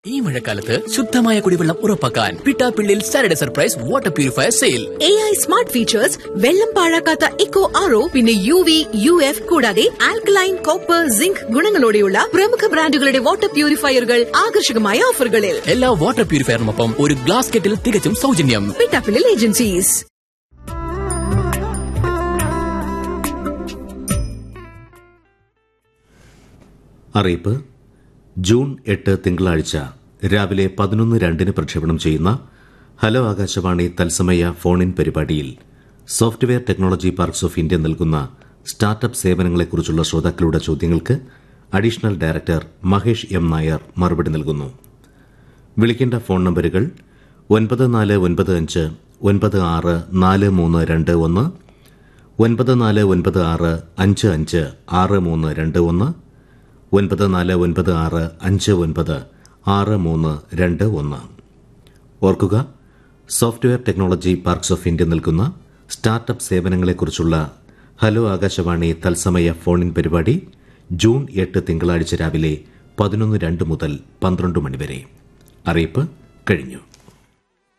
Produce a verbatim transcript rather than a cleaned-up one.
ഈ മഴക്കാലത്ത് ശുദ്ധമായ കുടിവെള്ളം ഉറപ്പാക്കാൻ Pittappillil Saturday surprise water purifier sale. A I smart features, വെള്ളം പാഴാക്കാത്ത ഇക്കോ ആർ ഒ, പിന്നെ യു വി യു എഫ് കൂടാതെ ആൽക്കലൈൻ, കോപ്പർ, സിങ്ക് ഗുണങ്ങളോടെയുള്ള പ്രമുഖ ബ്രാൻഡുകളുടെ വാട്ടർ പ്യൂരിഫയറുകൾ ആകർഷകമായ ഓഫറുകളിൽ. എല്ലാ വാട്ടർ പ്യൂരിഫയറിനൊപ്പം ഒരു ഗ്ലാസ് കെറ്റിൽ തികച്ചും സൗജന്യം. പിട്ടാപ്പിള്ളിൽ ഏജൻസീസ്. അറിയിപ്പ്. ജൂൺ എട്ട് തിങ്കളാഴ്ച രാവിലെ പതിനൊന്ന് രണ്ടിന് പ്രക്ഷേപണം ചെയ്യുന്ന ഹലോ ആകാശവാണി തത്സമയ ഫോൺ ഇൻ പരിപാടിയിൽ software technology parks of India നൽകുന്ന സ്റ്റാർട്ടപ്പ് സേവനങ്ങളെക്കുറിച്ചുള്ള ശ്രോതാക്കളുടെ ചോദ്യങ്ങൾക്ക് additional director Mahesh M Nair മറുപടി നൽകുന്നു. വിളിക്കേണ്ട ഫോൺ നമ്പരുകൾ ഒൻപത് നാല് ഒൻപത് അഞ്ച് ഒൻപത് ആറ് നാല് മൂന്ന് രണ്ട് ഒന്ന്, ഒൻപത് നാല് ഒൻപത് ആറ് അഞ്ച് അഞ്ച് ആറ് മൂന്ന് രണ്ട് ഒന്ന്, ഒൻപത് നാല് ഒൻപത് ആറ് അഞ്ച് ഒൻപത് ആറ് മൂന്ന് രണ്ട് ഒന്ന്. ഓർക്കുക, software technology parks of India നൽകുന്ന സ്റ്റാർട്ടപ്പ് സേവനങ്ങളെക്കുറിച്ചുള്ള ഹലോ ആകാശവാണി തത്സമയ ഫോൺ ഇൻ പരിപാടി ജൂൺ എട്ട് തിങ്കളാഴ്ച രാവിലെ പതിനൊന്ന് രണ്ട് മുതൽ പന്ത്രണ്ട് മണിവരെ. അറിയിപ്പ് കഴിഞ്ഞു.